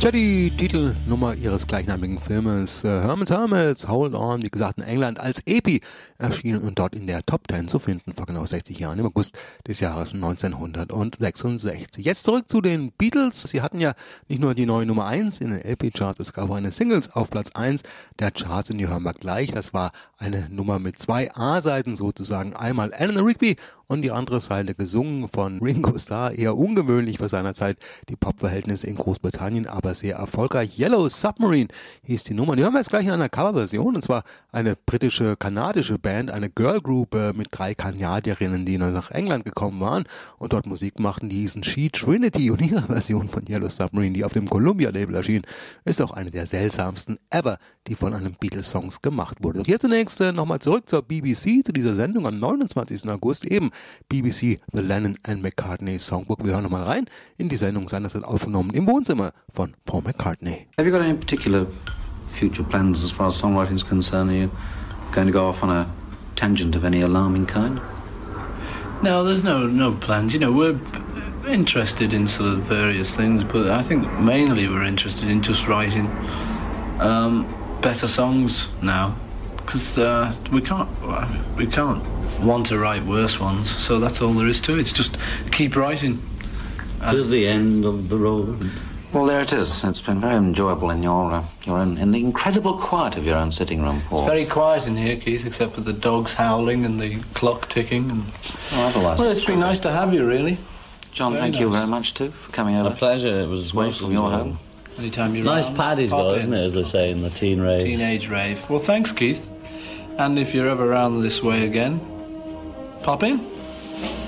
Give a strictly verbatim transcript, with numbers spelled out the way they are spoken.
Tja, die Titelnummer ihres gleichnamigen Filmes äh, Herman's Hermits, Hold On, wie gesagt in England als E P erschienen und dort in der Top Ten zu finden vor genau sechzig Jahren im August des Jahres neunzehnhundertsechsundsechzig. Jetzt zurück zu den Beatles. Sie hatten ja nicht nur die neue Nummer eins in den L P-Charts, es gab auch eine Singles auf Platz eins der Charts, in die hören wir gleich. Das war eine Nummer mit zwei A-Seiten sozusagen. Einmal Eleanor Rigby und die andere Seite gesungen von Ringo Starr, eher ungewöhnlich für seiner Zeit, die Popverhältnisse in Großbritannien, aber sehr erfolgreich. Yellow Submarine hieß die Nummer. Die hören wir jetzt gleich in einer Coverversion, und zwar eine britische, kanadische Band, eine Girl Group äh, mit drei Kanadierinnen, die nach England gekommen waren und dort Musik machten, die hießen She Trinity, und ihre Version von Yellow Submarine, die auf dem Columbia-Label erschien, ist auch eine der seltsamsten ever, die von einem Beatles-Songs gemacht wurde. Doch hier zunächst äh, nochmal zurück zur B B C, zu dieser Sendung am neunundzwanzigsten August, eben B B C The Lennon and McCartney Songbook. Wir hören nochmal rein in die Sendung, seinerzeit aufgenommen im Wohnzimmer von Paul McCartney. Have you got any particular future plans as far as songwriting is concerned? Are you going to go off on a tangent of any alarming kind? No, there's no no plans. You know, we're interested in sort of various things, but I think mainly we're interested in just writing um, better songs now, because uh, we can't we can't want to write worse ones. So that's all there is to it. It's just keep writing. To the end of the road. Well, there it is. It's been very enjoyable in your uh, your own, in the incredible quiet of your own sitting room, Paul. It's very quiet in here, Keith, except for the dogs howling and the clock ticking. And well, otherwise, well, it's, it's been nice to have you, really. John, very thank nice. you very much too for coming over. A pleasure. It was away from your home. Anytime you're nice around, paddy's got, isn't it, as they say in the teen rave. Teenage rave. Well, thanks, Keith. And if you're ever around this way again, pop in.